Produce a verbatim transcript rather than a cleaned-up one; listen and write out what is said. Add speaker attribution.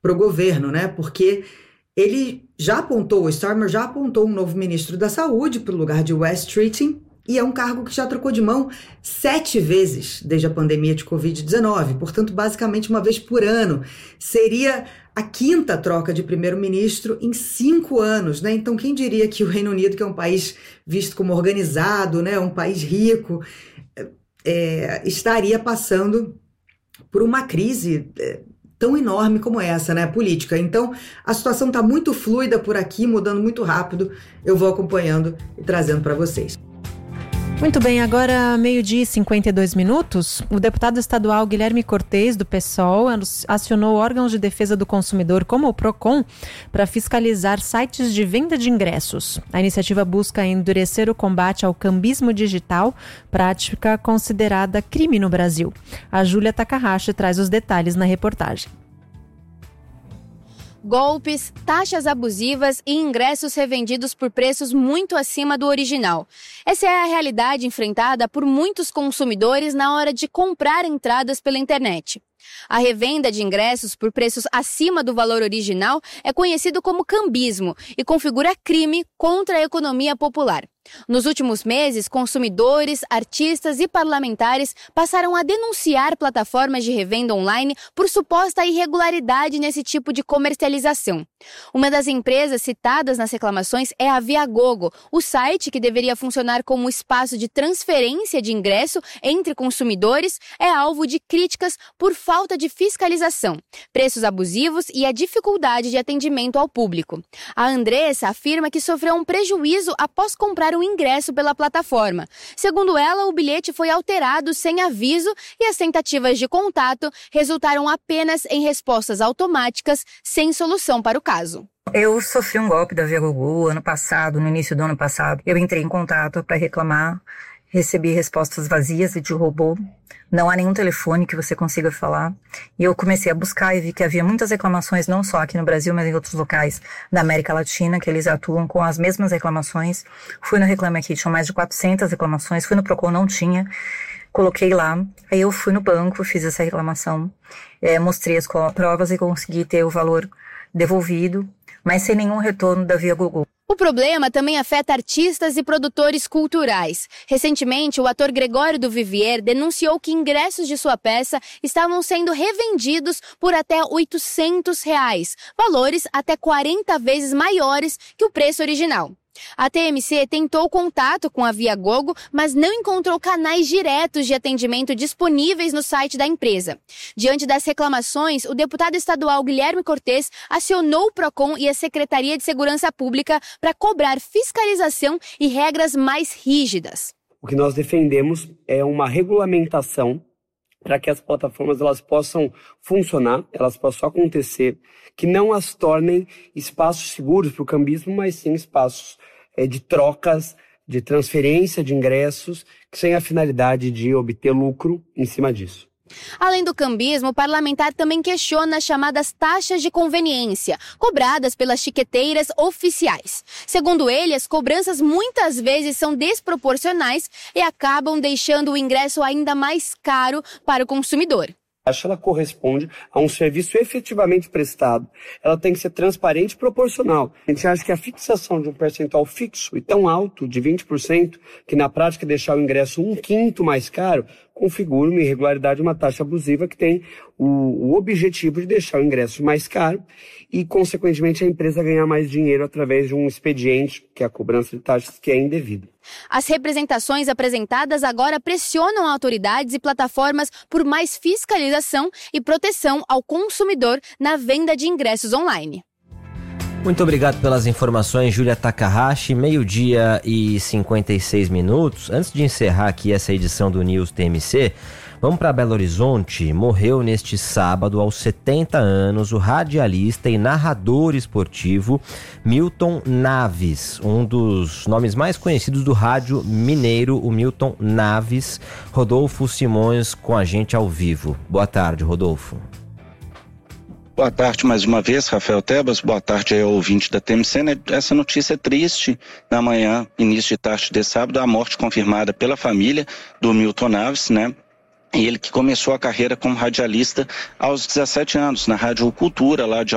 Speaker 1: para o governo, né? Porque ele já apontou, o Starmer já apontou um novo ministro da Saúde para o lugar de Wes Streeting, e é um cargo que já trocou de mão sete vezes desde a pandemia de covid dezenove, portanto, basicamente uma vez por ano. Seria a quinta troca de primeiro-ministro em cinco anos, né? Então, quem diria que o Reino Unido, que é um país visto como organizado, né, um país rico, é, estaria passando por uma crise é, tão enorme como essa, né, política. Então, a situação está muito fluida por aqui, mudando muito rápido. Eu vou acompanhando e trazendo para vocês.
Speaker 2: Muito bem, agora meio-dia e cinquenta e dois minutos, o deputado estadual Guilherme Cortes, do PSOL, acionou órgãos de defesa do consumidor como o Procon para fiscalizar sites de venda de ingressos. A iniciativa busca endurecer o combate ao cambismo digital, prática considerada crime no Brasil. A Júlia Takahashi traz os detalhes na reportagem.
Speaker 3: Golpes, taxas abusivas e ingressos revendidos por preços muito acima do original. Essa é a realidade enfrentada por muitos consumidores na hora de comprar entradas pela internet. A revenda de ingressos por preços acima do valor original é conhecido como cambismo e configura crime contra a economia popular. Nos últimos meses, consumidores, artistas e parlamentares passaram a denunciar plataformas de revenda online por suposta irregularidade nesse tipo de comercialização. Uma das empresas citadas nas reclamações é a Viagogo, o site que deveria funcionar como espaço de transferência de ingresso entre consumidores é alvo de críticas por falta de fiscalização, preços abusivos e a dificuldade de atendimento ao público. A Andressa afirma que sofreu um prejuízo após comprar um ingresso pela plataforma. Segundo ela, o bilhete foi alterado sem aviso e as tentativas de contato resultaram apenas em respostas automáticas sem solução para o caso.
Speaker 4: Eu sofri um golpe da Viagogo ano passado, no início do ano passado. Eu entrei em contato para reclamar, recebi respostas vazias e de robô. Não há nenhum telefone que você consiga falar. E eu comecei a buscar e vi que havia muitas reclamações, não só aqui no Brasil, mas em outros locais da América Latina, que eles atuam com as mesmas reclamações. Fui no Reclame Aqui, tinham mais de quatrocentas reclamações. Fui no Procon, não tinha. Coloquei lá. Aí eu fui no banco, fiz essa reclamação. É, mostrei as provas e consegui ter o valor devolvido, mas sem nenhum retorno da Viagogo.
Speaker 3: O problema também afeta artistas e produtores culturais. Recentemente, o ator Gregório do Vivier denunciou que ingressos de sua peça estavam sendo revendidos por até oitocentos reais, valores até quarenta vezes maiores que o preço original. A T M C tentou contato com a Viagogo, mas não encontrou canais diretos de atendimento disponíveis no site da empresa. Diante das reclamações, o deputado estadual Guilherme Cortes acionou o Procon e a Secretaria de Segurança Pública para cobrar fiscalização e regras mais rígidas.
Speaker 5: O que nós defendemos é uma regulamentação para que as plataformas elas possam funcionar, elas possam acontecer, que não as tornem espaços seguros para o cambismo, mas sim espaços é, de trocas, de transferência de ingressos, que têm a finalidade de obter lucro em cima disso.
Speaker 3: Além do cambismo, o parlamentar também questiona as chamadas taxas de conveniência, cobradas pelas tiqueteiras oficiais. Segundo ele, as cobranças muitas vezes são desproporcionais e acabam deixando o ingresso ainda mais caro para o consumidor.
Speaker 5: A taxa ela corresponde a um serviço efetivamente prestado. Ela tem que ser transparente e proporcional. A gente acha que a fixação de um percentual fixo e tão alto, de vinte por cento, que na prática deixar o ingresso um quinto mais caro, configura uma irregularidade, uma taxa abusiva que tem o, o objetivo de deixar o ingresso mais caro e, consequentemente, a empresa ganhar mais dinheiro através de um expediente, que é a cobrança de taxas, que é indevida.
Speaker 3: As representações apresentadas agora pressionam autoridades e plataformas por mais fiscalização e proteção ao consumidor na venda de ingressos online.
Speaker 6: Muito obrigado pelas informações, Júlia Takahashi. Meio-dia e cinquenta e seis minutos. Antes de encerrar aqui essa edição do News T M C, vamos para Belo Horizonte. Morreu neste sábado, aos setenta anos, o radialista e narrador esportivo Milton Naves, um dos nomes mais conhecidos do rádio mineiro, o Milton Naves. Rodolfo Simões com a gente ao vivo. Boa tarde, Rodolfo.
Speaker 7: Boa tarde mais uma vez, Rafael Tebas. Boa tarde aí ao ouvinte da T M C. Né? Essa notícia é triste. Na manhã, início de tarde de sábado, a morte confirmada pela família do Milton Naves, né? E ele que começou a carreira como radialista aos dezessete anos, na Rádio Cultura, lá de